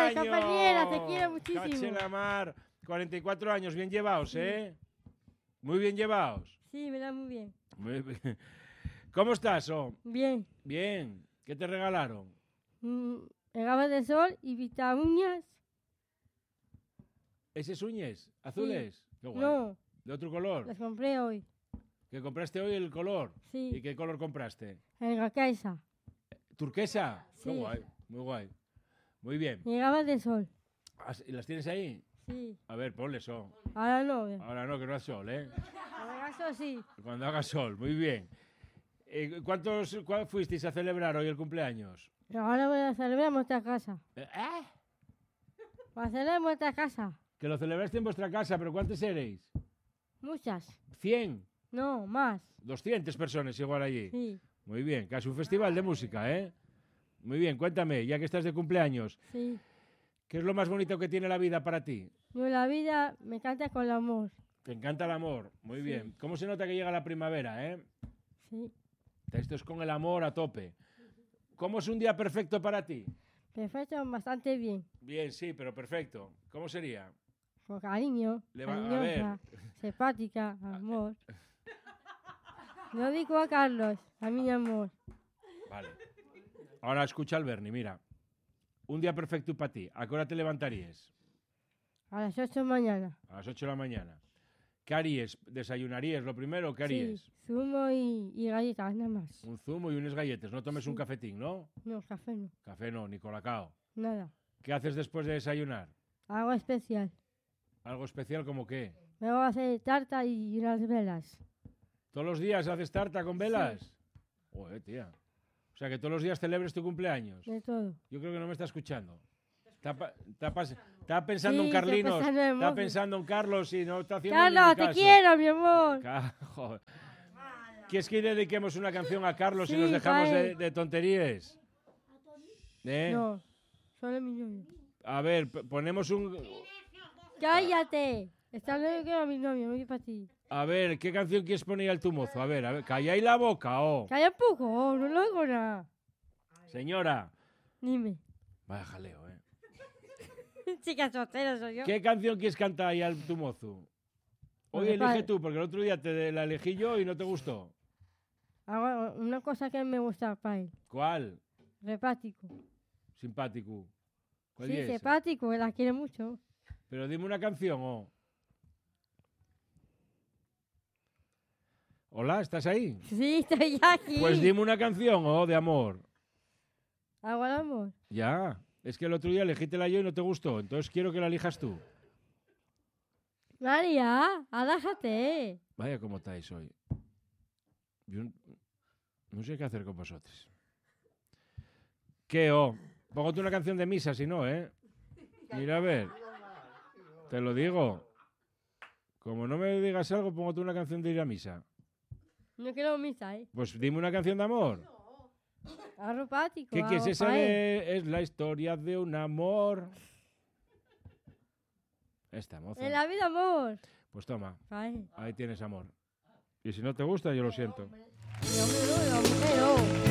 años! compañera, te quiero muchísimo. Cache la mar. 44 años, bien llevados, ¿eh? Muy bien llevados. Sí, me da muy bien. Muy bien. ¿Cómo estás, Bien. Bien. ¿Qué te regalaron? Gafas de sol y vitaminas. ¿Esos uñes? ¿Azules? Qué guay. No, ¿De otro color? las compré hoy. ¿Que compraste hoy el color? Sí. ¿Y qué color compraste? En la casa. ¿Turquesa? Qué Sí. guay, muy guay. Muy bien. Y gafas de sol. ¿Y las tienes ahí? Sí. A ver, ponle sol. Ahora no. Ahora no, que no hace sol, ¿eh? Ahora eso sí. Cuando haga sol, muy bien. ¿Cuántos fuisteis a celebrar hoy el cumpleaños? Ahora voy a celebrar en vuestra casa. ¿Eh? Voy a celebrar en vuestra casa. Que lo celebraste en vuestra casa, pero ¿cuántos erais? Muchas. ¿100? No, más. 200 personas igual allí. Sí. Muy bien, casi un festival de música, ¿eh? Muy bien, cuéntame, ya que estás de cumpleaños, Sí. ¿qué es lo más bonito que tiene la vida para ti? Yo la vida me encanta con el amor. Te encanta el amor, muy Sí. bien. ¿Cómo se nota que llega la primavera, eh? Sí. Esto es con el amor a tope. ¿Cómo es un día perfecto para ti? Perfecto, bastante bien. Bien, sí, pero perfecto. ¿Cómo sería? Con cariño, A ver. cariñosa, simpática, amor. No digo a Carlos, a mi amor. Vale. Ahora escucha al Bernie, mira. Un día perfecto para ti. ¿A qué hora te levantarías? A las 8 de la mañana. A las 8 de la mañana. ¿Qué harías? ¿Desayunarías lo primero? ¿Qué harías? Sí, zumo y galletas, nada más. Un zumo y unas galletas. No tomes un cafetín, ¿no? No, café no, Café no, ni colacao. nada. ¿Qué haces después de desayunar? Algo especial. ¿Algo especial como qué? Me voy a hacer tarta y unas velas. ¿Todos los días haces tarta con velas? Joder, tía. O sea, que todos los días celebres tu cumpleaños. De todo. Yo creo que no me está escuchando. Está pensando en Sí, Carlinos. está pensando en Está Mozo. pensando en Carlos y no está haciendo Carlos, ni te caso. quiero, mi amor. Joder. ¿Quieres que dediquemos una canción a Carlos y Sí, nos dejamos vale. de tonterías? ¿Eh? No, solo mi novio. A ver, ponemos un... ¡Cállate! Está hablando que era mi novio, no es para ti. A ver, ¿qué canción quieres poner al tu mozo? A ver, calláis la boca, oh. Calla un poco, no lo oigo nada. Señora. Dime. Vaya jaleo, ¿eh? Chica soltera soy yo. ¿Qué canción quieres cantar ahí al tu mozo? Hoy Vale, elige vale. tú, porque el otro día te la elegí yo y no te gustó. Ahora, una cosa que me gusta para él. ¿Cuál? Repático. Simpático. ¿Cuál Sí, es? simpático, él la quiere mucho. Pero dime una canción, oh. Hola, ¿estás ahí? Sí, estoy aquí. Pues dime una canción, oh, de amor. Agua de amor. Ya. Es que el otro día elegítela yo y no te gustó. Entonces quiero que la elijas tú. María, alájate. Vaya cómo estáis hoy. Yo no sé qué hacer con vosotros. ¿Qué, oh? Póngate una canción de misa, si no, ¿eh? Mira, a ver. Te lo digo. Como no me digas algo, póngate una canción de ir a misa. No quiero misa, ¿eh? Pues dime una canción de amor. Arropático. ¿Qué es esa de... Es la historia de un amor? Esta, moza. En la vida, amor. Pues toma, Ay, ahí tienes amor. Y si no te gusta, yo lo siento. yo me doy, mujer, oh.